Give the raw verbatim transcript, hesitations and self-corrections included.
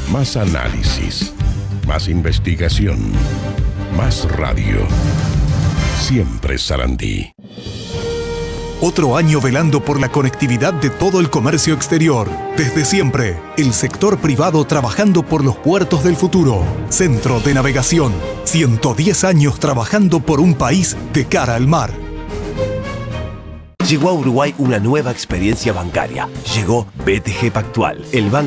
Más análisis, más investigación, más radio. Siempre Sarandí. Otro año velando por la conectividad de todo el comercio exterior. Desde siempre, el sector privado trabajando por los puertos del futuro. Centro de Navegación. ciento diez años trabajando por un país de cara al mar. Llegó a Uruguay una nueva experiencia bancaria. Llegó B T G Pactual, el banco